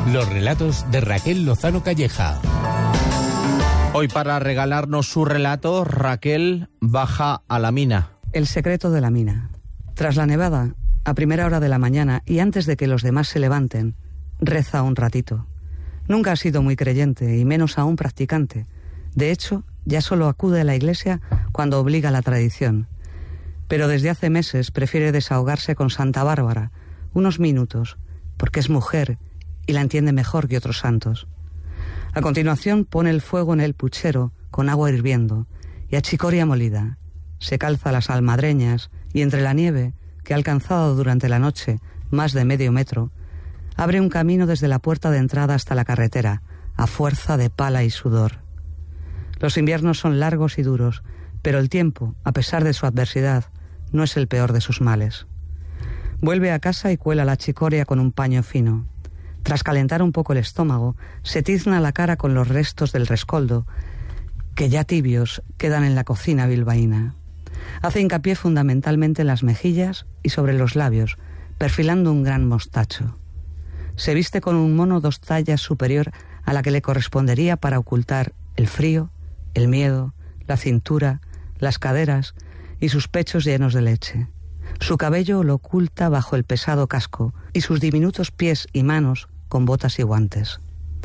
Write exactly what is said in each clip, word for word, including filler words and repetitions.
Los relatos de Raquel Lozano Calleja. Hoy, para regalarnos su relato, Raquel baja a la mina. El secreto de la mina. Tras la nevada, a primera hora de la mañana y antes de que los demás se levanten, reza un ratito. Nunca ha sido muy creyente y menos aún practicante. De hecho, ya solo acude a la iglesia cuando obliga la tradición. Pero desde hace meses prefiere desahogarse con Santa Bárbara, unos minutos, porque es mujer y la entiende mejor que otros santos. A continuación pone el fuego en el puchero con agua hirviendo y achicoria molida. Se calza las almadreñas y entre la nieve, que ha alcanzado durante la noche más de medio metro, abre un camino desde la puerta de entrada hasta la carretera, a fuerza de pala y sudor. Los inviernos son largos y duros, pero el tiempo, a pesar de su adversidad, no es el peor de sus males. Vuelve a casa y cuela la chicoria con un paño fino. Tras calentar un poco el estómago, se tizna la cara con los restos del rescoldo, que ya tibios quedan en la cocina bilbaína. Hace hincapié fundamentalmente en las mejillas y sobre los labios, perfilando un gran mostacho. Se viste con un mono dos tallas superior a la que le correspondería para ocultar el frío, el miedo, la cintura, las caderas y sus pechos llenos de leche. Su cabello lo oculta bajo el pesado casco y sus diminutos pies y manos con botas y guantes.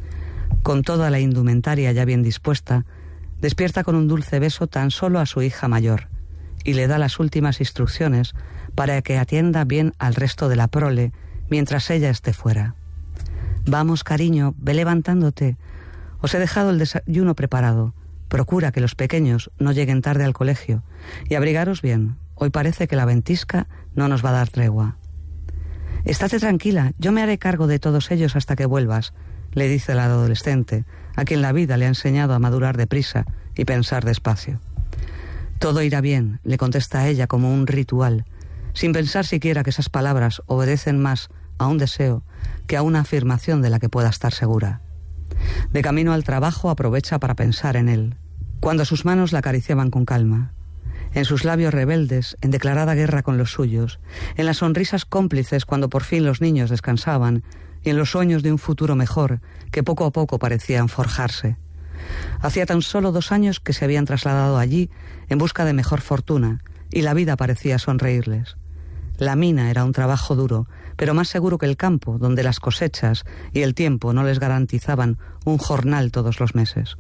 Con toda la indumentaria ya bien dispuesta, despierta con un dulce beso tan solo a su hija mayor y le da las últimas instrucciones para que atienda bien al resto de la prole mientras ella esté fuera. Vamos, cariño, ve levantándote. Os he dejado el desayuno preparado. Procura que los pequeños no lleguen tarde al colegio y abrigaros bien. Hoy parece que la ventisca no nos va a dar tregua. Estate tranquila, yo me haré cargo de todos ellos hasta que vuelvas, le dice el adolescente, a quien la vida le ha enseñado a madurar deprisa y pensar despacio. Todo irá bien, le contesta ella como un ritual, sin pensar siquiera que esas palabras obedecen más a un deseo que a una afirmación de la que pueda estar segura. De camino al trabajo aprovecha para pensar en él, cuando sus manos la acariciaban con calma, en sus labios rebeldes, en declarada guerra con los suyos, en las sonrisas cómplices cuando por fin los niños descansaban y en los sueños de un futuro mejor que poco a poco parecían forjarse. Hacía tan solo dos años que se habían trasladado allí en busca de mejor fortuna y la vida parecía sonreírles. La mina era un trabajo duro, pero más seguro que el campo, donde las cosechas y el tiempo no les garantizaban un jornal todos los meses.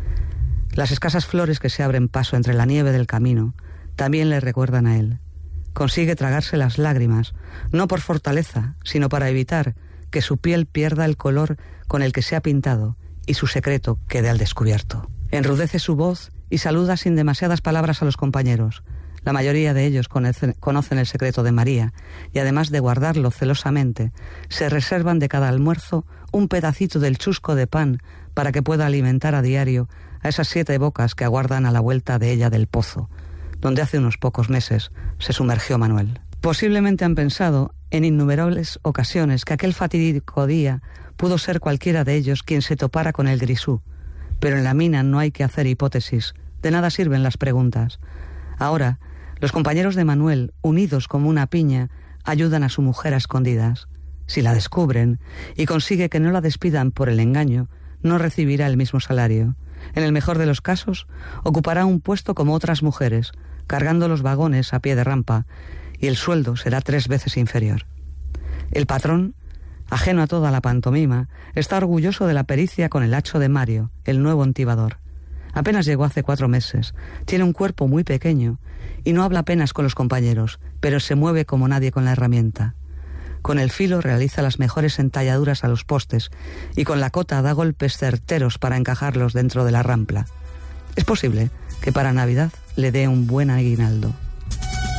Las escasas flores que se abren paso entre la nieve del camino también le recuerdan a él. Consigue tragarse las lágrimas, no por fortaleza, sino para evitar que su piel pierda el color con el que se ha pintado y su secreto quede al descubierto. Enrudece su voz y saluda sin demasiadas palabras a los compañeros. La mayoría de ellos conocen, conocen el secreto de María y además de guardarlo celosamente, se reservan de cada almuerzo un pedacito del chusco de pan para que pueda alimentar a diario a esas siete bocas que aguardan a la vuelta de ella del pozo, donde hace unos pocos meses se sumergió Manuel. Posiblemente han pensado en innumerables ocasiones que aquel fatídico día pudo ser cualquiera de ellos quien se topara con el grisú, pero en la mina no hay que hacer hipótesis, de nada sirven las preguntas. Ahora, los compañeros de Manuel, unidos como una piña, ayudan a su mujer a escondidas. Si la descubren y consigue que no la despidan por el engaño, no recibirá el mismo salario. En el mejor de los casos, ocupará un puesto como otras mujeres, cargando los vagones a pie de rampa, y el sueldo será tres veces inferior. El patrón, ajeno a toda la pantomima, está orgulloso de la pericia con el hacho de Mario, el nuevo entibador. Apenas llegó hace cuatro meses, tiene un cuerpo muy pequeño y no habla apenas con los compañeros, pero se mueve como nadie con la herramienta. Con el filo realiza las mejores entalladuras a los postes y con la cota da golpes certeros para encajarlos dentro de la rampla. Es posible que para Navidad le dé un buen aguinaldo.